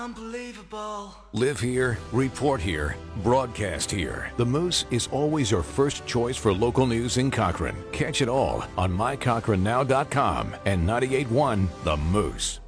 Unbelievable. Live here, report here, broadcast here. The Moose is always your first choice for local news in Cochrane. Catch it all on mycochranenow.com and 98.1 The Moose.